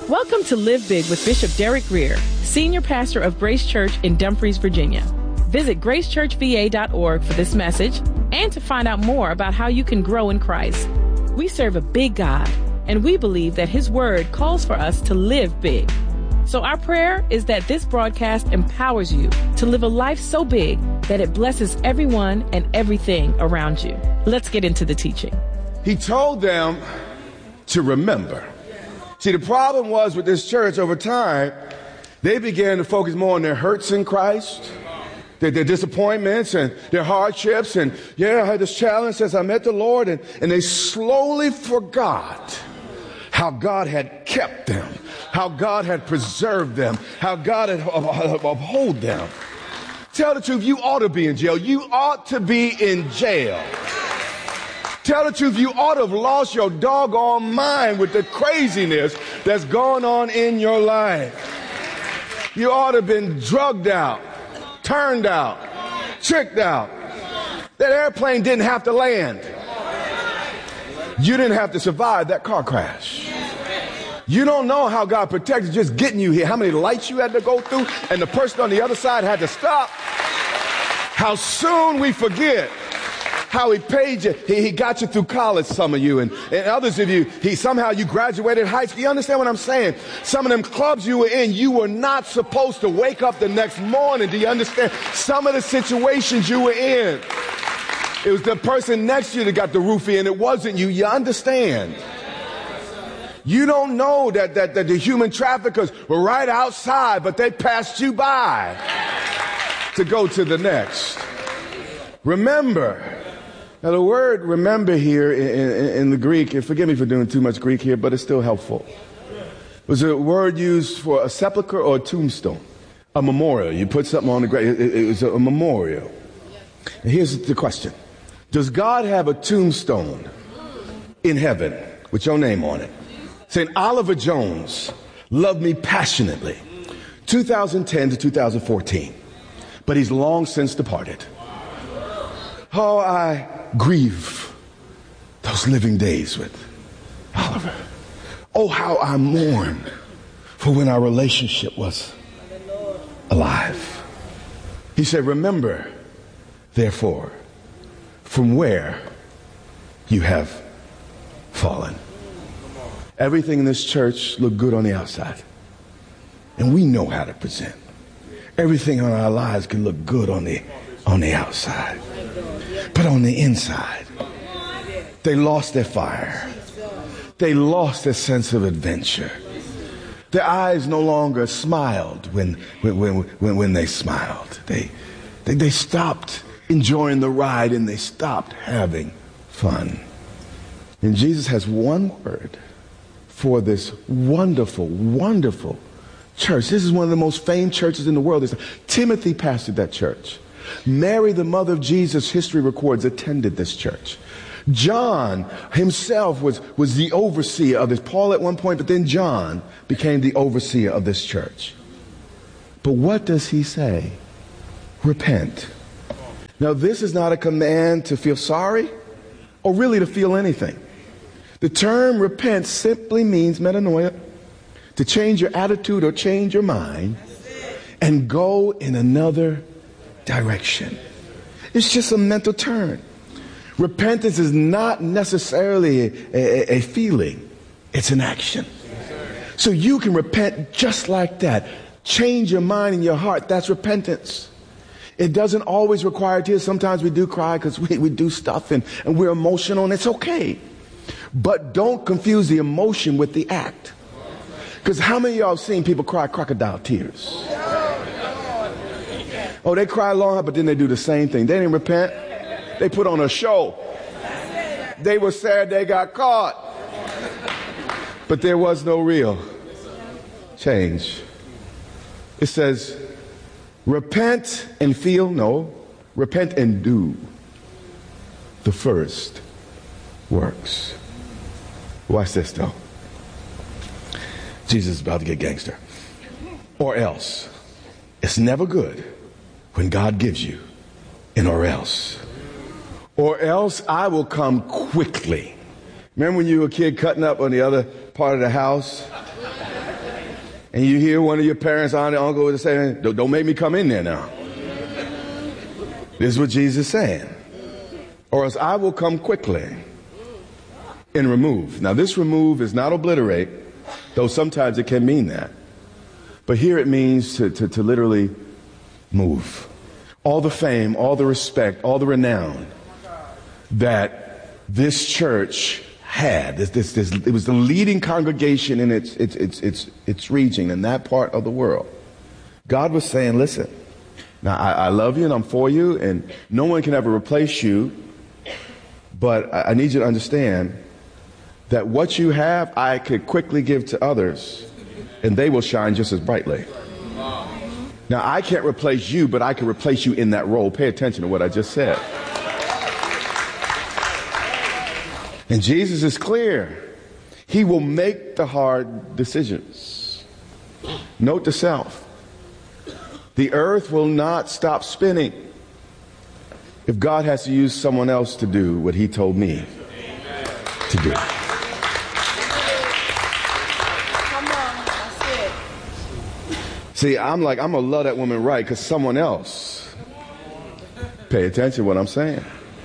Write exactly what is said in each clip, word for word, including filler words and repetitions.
Welcome to Live Big with Bishop Derek Greer, Senior Pastor of Grace Church in Dumfries, Virginia. Visit grace church v a dot org for this message and to find out more about how you can grow in Christ. We serve a big God, and we believe that His Word calls for us to live big. So our prayer is that this broadcast empowers you to live a life so big that it blesses everyone and everything around you. Let's get into the teaching. He told them to remember. See, the problem was with this church over time, they began to focus more on their hurts in Christ, their, their disappointments and their hardships. And yeah, I had this challenge since I met the Lord. And, and they slowly forgot how God had kept them, how God had preserved them, how God had upheld them. Tell the truth, you ought to be in jail. You ought to be in jail. Tell the truth, you ought to have lost your doggone mind with the craziness that's going on in your life. You ought to have been drugged out, turned out, tricked out. That airplane didn't have to land. You didn't have to survive that car crash. You don't know how God protected just getting you here, how many lights you had to go through, and the person on the other side had to stop. How soon we forget how he paid you. He, he got you through college, some of you, and, and others of you, he somehow you graduated high school. You understand what I'm saying? Some of them clubs you were in, you were not supposed to wake up the next morning. Do you understand? Some of the situations you were in, it was the person next to you that got the roofie, and it wasn't you. You understand? You don't know that, that, that the human traffickers were right outside, but they passed you by to go to the next. Remember. Now, the word remember here in, in, in the Greek, and forgive me for doing too much Greek here, but it's still helpful. It was a word used for a sepulcher or a tombstone, a memorial. You put something on the grave. It, it was a, a memorial. And here's the question. Does God have a tombstone in heaven with your name on it? Saint Oliver Jones loved me passionately, two thousand ten to two thousand fourteen, but he's long since departed. Oh, I grieve those living days with Oliver. Oh, how I mourn for when our relationship was alive. He said, remember, therefore, from where you have fallen. Everything in this church looked good on the outside, and we know how to present. Everything in our lives can look good on the on the outside. But on the inside, they lost their fire. They lost their sense of adventure. Their eyes no longer smiled when when when when, when they smiled. They, they they stopped enjoying the ride, and they stopped having fun. And Jesus has one word for this wonderful, wonderful church. This is one of the most famed churches in the world. Timothy pastored that church. Mary, the mother of Jesus, history records, attended this church. John himself was, was the overseer of this. Paul at one point, but then John became the overseer of this church. But what does he say? Repent. Now, this is not a command to feel sorry or really to feel anything. The term repent simply means metanoia, to change your attitude or change your mind and go in another direction. It's just a mental turn. Repentance is not necessarily a, a, a feeling. It's an action. So you can repent just like that. Change your mind and your heart. That's repentance. It doesn't always require tears. Sometimes we do cry because we, we do stuff and, and we're emotional, and it's okay. But don't confuse the emotion with the act. Because how many of y'all have seen people cry crocodile tears? Oh, they cry long, but then they do the same thing. They didn't repent. They put on a show. They were sad they got caught. But there was no real change. It says, repent and feel, no, repent and do the first works. Watch this, though. Jesus is about to get gangster. Or else. It's never good when God gives you an or else. Or else I will come quickly. Remember when you were a kid cutting up on the other part of the house? And you hear one of your parents, aunt, or uncle saying, don't, don't make me come in there now. This is what Jesus is saying. Or else I will come quickly and remove. Now this remove is not obliterate, though sometimes it can mean that. But here it means to, to, to literally move. All the fame, all the respect, all the renown that this church had, this, this, this, it was the leading congregation in its, its, its, its, its region in that part of the world. God was saying, listen, now I, I love you and I'm for you and no one can ever replace you, but I, I need you to understand that what you have, I could quickly give to others and they will shine just as brightly. Now I can't replace you, but I can replace you in that role. Pay attention to what I just said. And Jesus is clear. He will make the hard decisions. Note to self. The earth will not stop spinning if God has to use someone else to do what he told me to do. Come on, that's it. See, I'm like, I'm going to love that woman right because someone else. Pay attention to what I'm saying.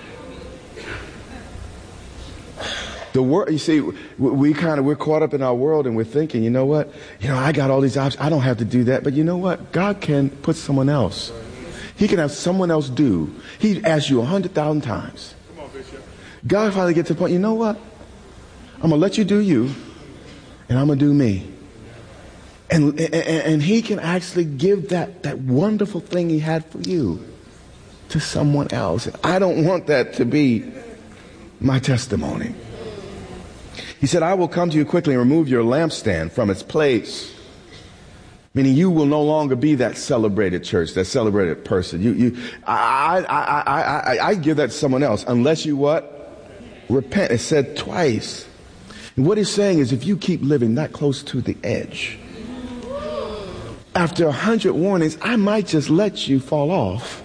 The world, you see, we kind of, we're caught up in our world and we're thinking, you know what? You know, I got all these options. I don't have to do that. But you know what? God can put someone else. He can have someone else do. He asked you a hundred thousand times. God finally gets to the point, you know what? I'm going to let you do you and I'm going to do me. And, and, and he can actually give that, that wonderful thing he had for you to someone else. I don't want that to be my testimony. He said, I will come to you quickly and remove your lampstand from its place. Meaning you will no longer be that celebrated church, that celebrated person. You, you, I, I, I, I, I give that to someone else unless you what? Repent. It said twice. And what he's saying is if you keep living that close to the edge, after a hundred warnings, I might just let you fall off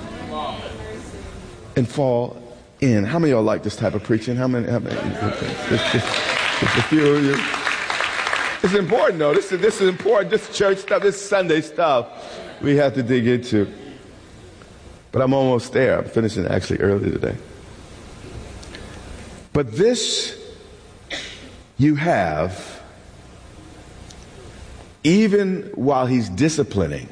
and fall in. How many of y'all like this type of preaching? How many? How many? Just, just, just a few of you. It's important, though. This is, this is important. This church stuff, this Sunday stuff, we have to dig into. But I'm almost there. I'm finishing actually early today. But this you have, even while he's disciplining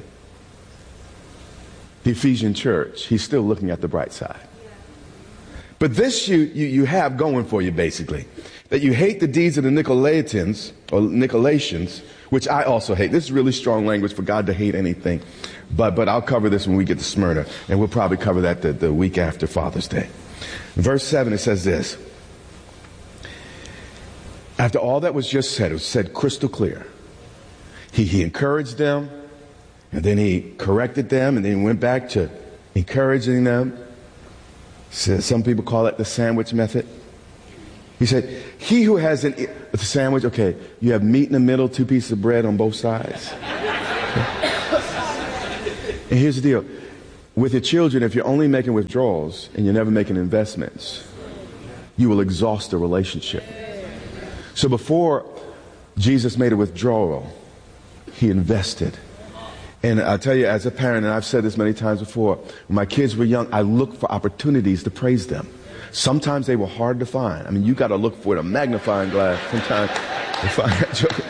the Ephesian church, he's still looking at the bright side. But this you, you, you have going for you, basically. That you hate the deeds of the Nicolaitans, or Nicolaitans, which I also hate. This is really strong language for God to hate anything. But but I'll cover this when we get to Smyrna. And we'll probably cover that the, the week after Father's Day. In verse seven, it says this. After all that was just said, it was said crystal clear. He, he encouraged them, and then he corrected them, and then he went back to encouraging them. So some people call it the sandwich method. He said, he who has an ear, the sandwich, okay, you have meat in the middle, two pieces of bread on both sides. And here's the deal. With your children, if you're only making withdrawals and you're never making investments, you will exhaust the relationship. So before Jesus made a withdrawal, he invested. And I'll tell you, as a parent, and I've said this many times before, when my kids were young, I looked for opportunities to praise them. Sometimes they were hard to find. I mean, you got to look for it, a magnifying glass sometimes to find that joke.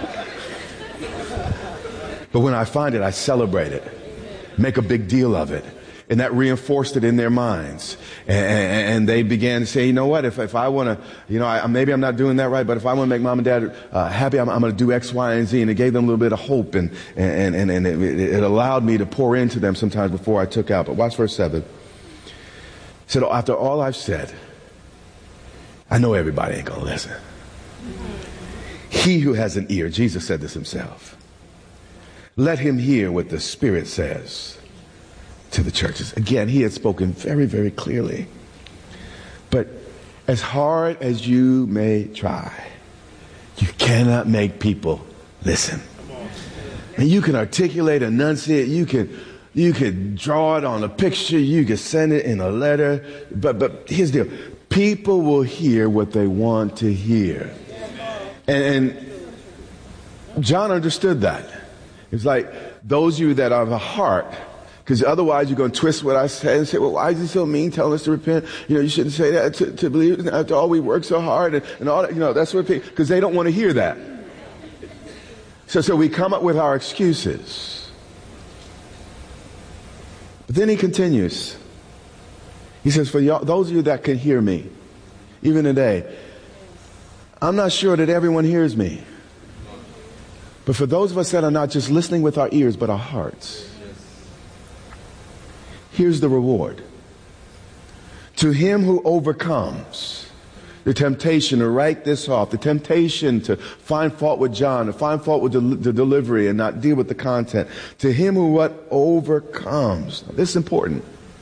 But when I find it, I celebrate it, make a big deal of it. And that reinforced it in their minds. And, and, and they began to say, you know what, if, if I want to, you know, I, maybe I'm not doing that right, but if I want to make mom and dad uh, happy, I'm, I'm going to do X, Y, and Z. And it gave them a little bit of hope. And, and, and, and it, it allowed me to pour into them sometimes before I took out. But watch verse seven. He said, after all I've said, I know everybody ain't going to listen. He who has an ear, Jesus said this himself, let him hear what the Spirit says to the churches. Again, he had spoken very, very clearly. But as hard as you may try, you cannot make people listen. And you can articulate, enunciate, you can you can draw it on a picture, you can send it in a letter, but but here's the deal. People will hear what they want to hear. And, and John understood that. It's like those of you that are of the heart, because otherwise you're going to twist what I say and say, well, why is he so mean telling us to repent? You know, you shouldn't say that to, to believe after all we work so hard and, and all that. You know, that's what people, because they don't want to hear that. So, so we come up with our excuses. But then he continues. He says, for y'all, those of you that can hear me, even today, I'm not sure that everyone hears me. But for those of us that are not just listening with our ears, but our hearts, here's the reward. To him who overcomes the temptation to write this off, the temptation to find fault with John, to find fault with the, the delivery and not deal with the content. To him who what overcomes. Now, this is important.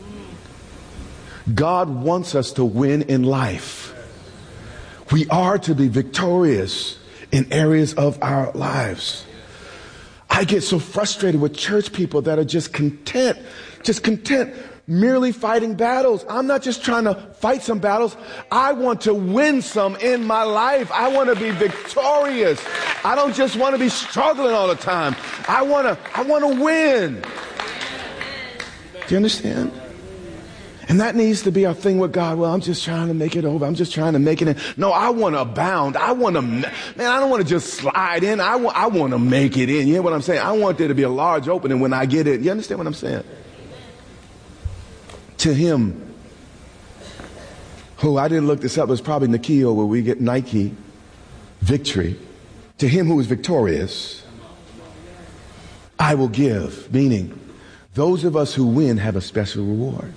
God wants us to win in life. We are to be victorious in areas of our lives. I get so frustrated with church people that are just content, just content merely fighting battles. I'm not just trying to fight some battles. I want to win some in my life. I want to be victorious. I don't just want to be struggling all the time. I want to, I want to win. Do you understand? And that needs to be our thing with God. Well, I'm just trying to make it over. I'm just trying to make it in. No, I want to abound. I want to, man, I don't want to just slide in. I want, I want to make it in. You hear what I'm saying? I want there to be a large opening when I get in. You understand what I'm saying? To him, who I didn't look this up, it was probably Nikio where we get Nike, victory. To him who is victorious, I will give. Meaning, those of us who win have a special reward.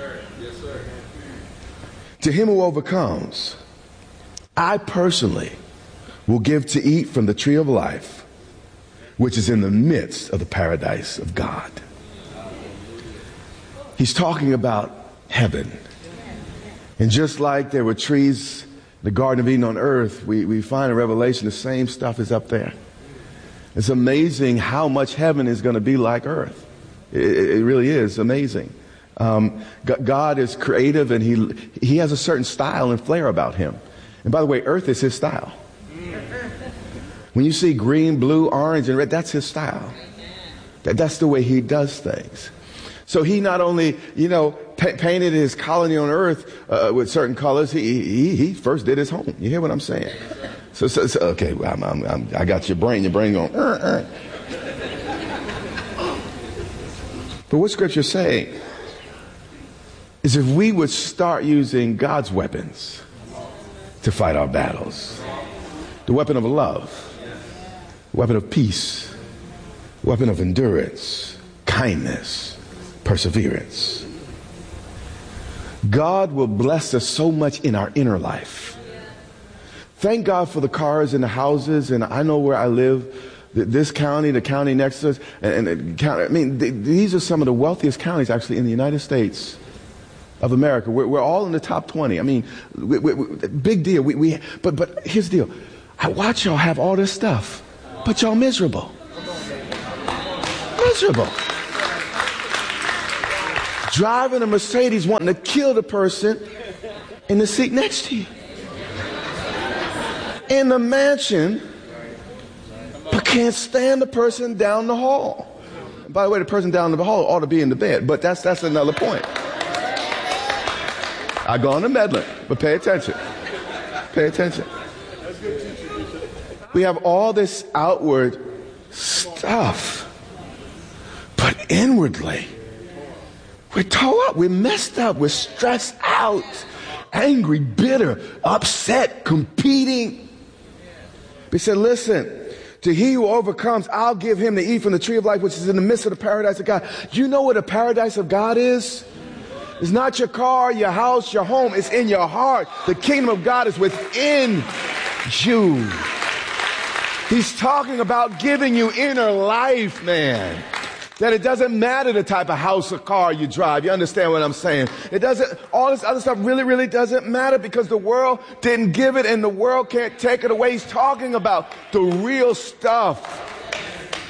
To him who overcomes, I personally will give to eat from the tree of life, which is in the midst of the paradise of God. He's talking about heaven. And just like there were trees in the Garden of Eden on earth, we, we find in Revelation the same stuff is up there. It's amazing how much heaven is going to be like earth. It, it really is amazing. Um, God is creative, and he he has a certain style and flair about him. And by the way, earth is his style. When you see green, blue, orange, and red, that's his style. That, that's the way he does things. So he not only, you know, pa- painted his colony on earth uh, with certain colors, he, he he first did his home. You hear what I'm saying? So, so, so okay, well, I'm, I'm, I'm, I got your brain. Your brain going. Uh, uh. But what Scripture's saying is if we would start using God's weapons to fight our battles, the weapon of love, the weapon of peace, the weapon of endurance, kindness, perseverance, God will bless us so much in our inner life. Thank God for the cars and the houses, and I know where I live. This county, the county next to us, and, and the county, I mean, th- these are some of the wealthiest counties actually in the United States of America. We're, we're all in the top twenty. I mean, we, we, we, big deal. We, we, but, but here's the deal. I watch y'all have all this stuff, but y'all miserable. Miserable. Driving a Mercedes, wanting to kill the person in the seat next to you. In the mansion, but can't stand the person down the hall. And by the way, the person down the hall ought to be in the bed, but that's that's another point. I go on to meddling, but pay attention. Pay attention. We have all this outward stuff, but inwardly, we're tore up, we're messed up, we're stressed out, angry, bitter, upset, competing. He said, listen, to he who overcomes, I'll give him to eat from the tree of life, which is in the midst of the paradise of God. You know what the paradise of God is? It's not your car, your house, your home. It's in your heart. The kingdom of God is within you. He's talking about giving you inner life, man. That it doesn't matter the type of house or car you drive. You understand what I'm saying? It doesn't, all this other stuff really, really doesn't matter because the world didn't give it and the world can't take it away. He's talking about the real stuff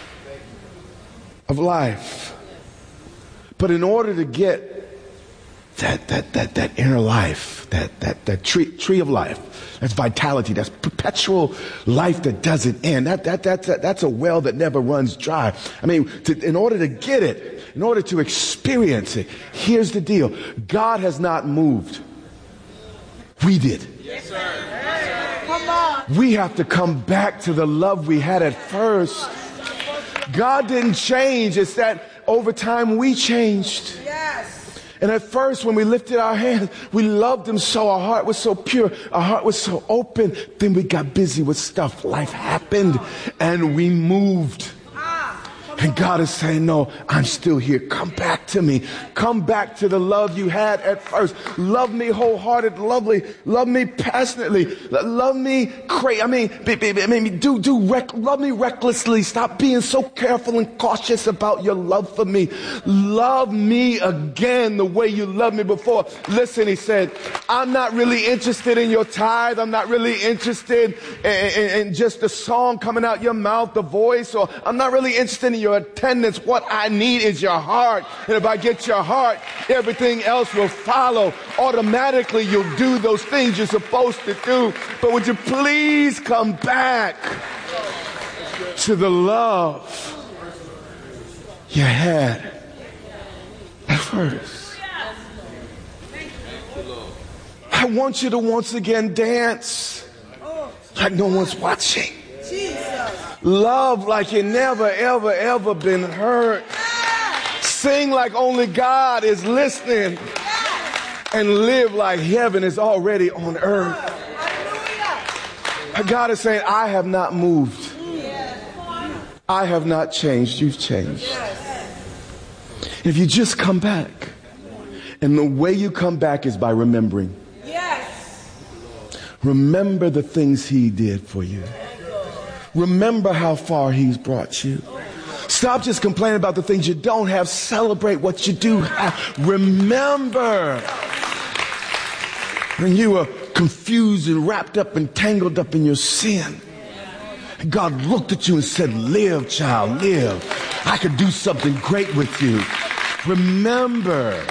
of life. But in order to get that, that, that, that inner life, that, that, that tree, tree of life. That's vitality. That's perpetual life that doesn't end. That, that, that, that, that's a well that never runs dry. I mean, to, in order to get it, in order to experience it, here's the deal. God has not moved. We did. Yes, sir. Yes, sir. Come on. We have to come back to the love we had at first. God didn't change. It's that over time we changed. Yes. And at first, when we lifted our hands, we loved him so. Our heart was so pure. Our heart was so open. Then we got busy with stuff. Life happened and we moved. And God is saying, no, I'm still here. Come back to me. Come back to the love you had at first. Love me wholehearted, lovely. Love me passionately. Love me crazy. I mean, be, be, I mean, do, do, rec- love me recklessly. Stop being so careful and cautious about your love for me. Love me again the way you loved me before. Listen, he said, I'm not really interested in your tithe. I'm not really interested in, in, in just the song coming out your mouth, the voice, or I'm not really interested in your attendance. What I need is your heart. And if I get your heart, everything else will follow. Automatically, you'll do those things you're supposed to do. But would you please come back to the love you had at first? I want you to once again dance like no one's watching. Love like you never, ever, ever been heard. Sing like only God is listening. And live like heaven is already on earth. God is saying, I have not moved. I have not changed. You've changed. If you just come back. And the way you come back is by remembering. Remember the things he did for you. Remember how far he's brought you. Stop just complaining about the things you don't have. Celebrate what you do have. Remember when you were confused and wrapped up and tangled up in your sin. God looked at you and said, live, child, live. I could do something great with you. Remember.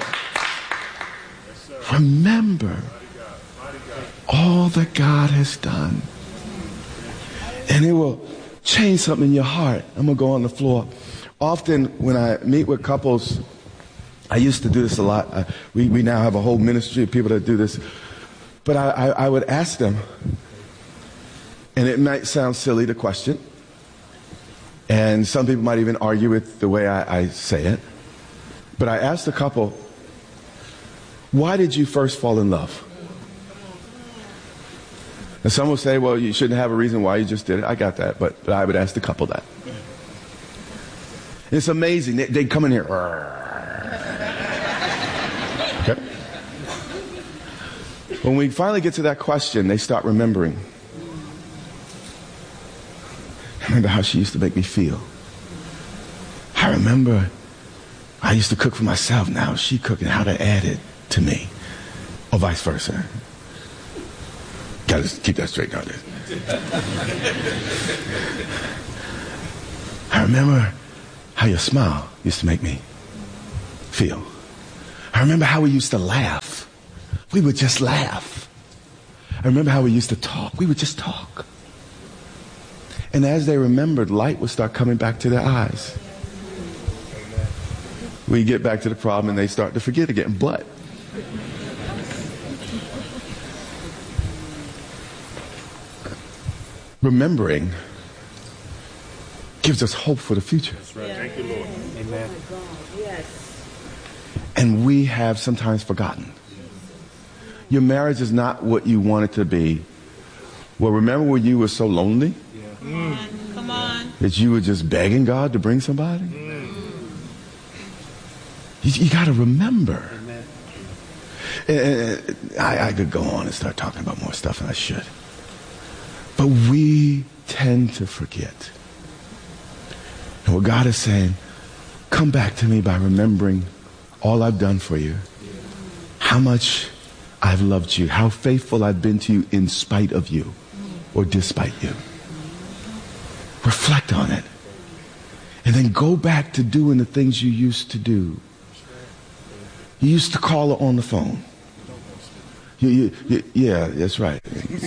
Remember all that God has done. And it will change something in your heart. I'm going to go on the floor. Often when I meet with couples, I used to do this a lot. I, we, we now have a whole ministry of people that do this. But I, I, I would ask them, and it might sound silly to question, and some people might even argue with the way I, I say it. But I asked the couple, why did you first fall in love? And some will say, well, you shouldn't have a reason why you just did it. I got that. But, but I would ask the couple that. It's amazing. They, they come in here. Okay. When we finally get to that question, they start remembering. I remember how she used to make me feel. I remember I used to cook for myself. Now she cooking, how to add it to me. Or vice versa. Gotta keep that straight out there. I remember how your smile used to make me feel. I remember how we used to laugh. We would just laugh. I remember how we used to talk. We would just talk. And as they remembered, light would start coming back to their eyes. We get back to the problem and they start to forget again. But remembering gives us hope for the future. That's right. Thank you, Lord. Amen. And we have sometimes forgotten. Your marriage is not what you want it to be. Well, remember when you were so lonely? Yeah. Mm. Come on. That you were just begging God to bring somebody? Mm. You, you got to remember. And I, I could go on and start talking about more stuff than I should. But we tend to forget. And what God is saying, come back to me by remembering all I've done for you. How much I've loved you. How faithful I've been to you in spite of you or despite you. Reflect on it. And then go back to doing the things you used to do. You used to call her on the phone. You, you, you, yeah, that's right.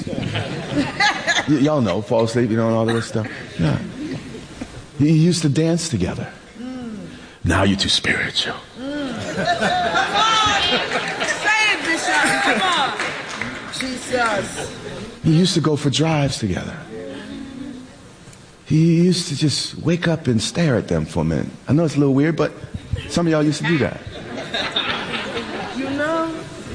y- y'all know, fall asleep, you know, and all that stuff. Yeah. You used to dance together. Mm. Now you're too spiritual. Mm. Come on! Say it, Bishop. Come on. Jesus. You used to go for drives together. You used to just wake up and stare at them for a minute. I know it's a little weird, but some of y'all used to do that. You know?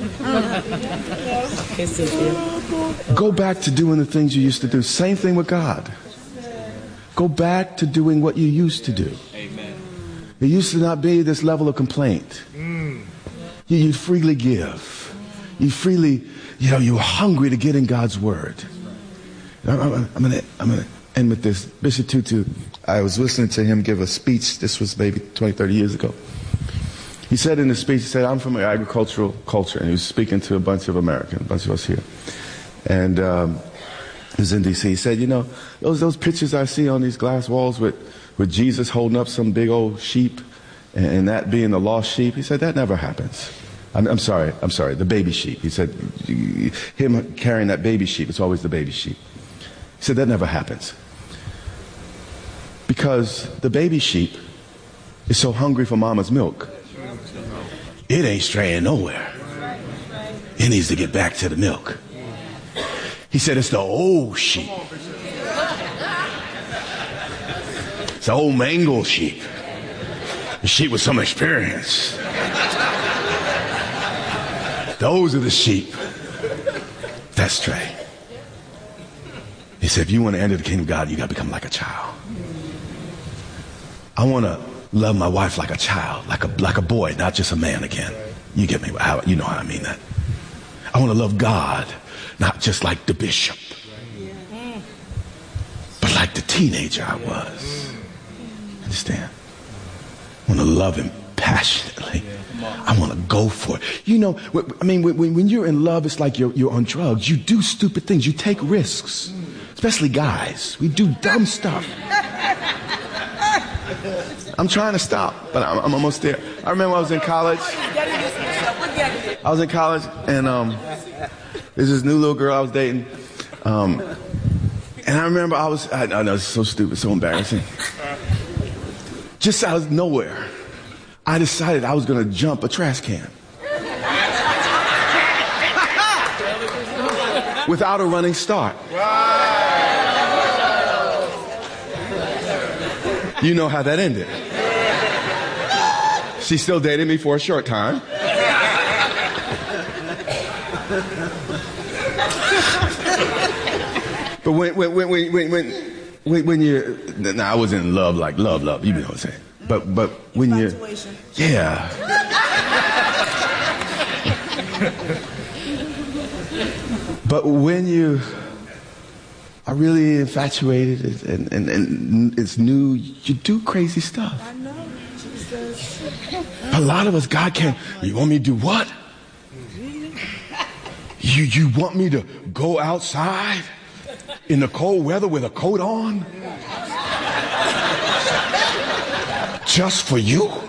Go back to doing the things you used to do. Same thing with God. Go back to doing what you used to do. Amen. It used to not be this level of complaint. Mm. You, you freely give. You freely, you know, you were hungry to get in God's word. I'm, I'm, I'm gonna, I'm gonna end with this. Bishop Tutu, I was listening to him give a speech. This was maybe twenty, thirty years ago. He said in the speech, he said, I'm from an agricultural culture. And he was speaking to a bunch of Americans, a bunch of us here. And um, he was in D C He said, you know, those those pictures I see on these glass walls with, with Jesus holding up some big old sheep and, and that being the lost sheep, he said, that never happens. I'm, I'm sorry, I'm sorry, the baby sheep. He said, him carrying that baby sheep, it's always the baby sheep. He said, that never happens. Because the baby sheep is so hungry for mama's milk. It ain't straying nowhere. It needs to get back to the milk. He said it's the old sheep. It's the old mangled sheep. The sheep with some experience. Those are the sheep that stray. He said, if you want to enter the kingdom of God, you got to become like a child. I want to love my wife like a child, like a like a boy, not just a man again. You get me? How, you know how I mean that. I want to love God, not just like the bishop, but like the teenager I was. Understand? I want to love him passionately. I want to go for it. You know, I mean, when, when you're in love, it's like you're, you're on drugs. You do stupid things. You take risks, especially guys. We do dumb stuff. I'm trying to stop, but I'm, I'm almost there. I remember I was in college. I was in college, and um, there's this new little girl I was dating. Um, and I remember I was, I, I know it's so stupid, so embarrassing. Just out of nowhere, I decided I was going to jump a trash can. Without a running start. You know how that ended. She still dated me for a short time. But when when when when when when, when you're, now I was in love, like love, love, you know what I'm saying. But but when you're, yeah. But when you are really infatuated and, and, and it's new, you do crazy stuff. I know. Jesus. A lot of us, God can't. You want me to do what? You you want me to go outside in the cold weather with a coat on? Just for you?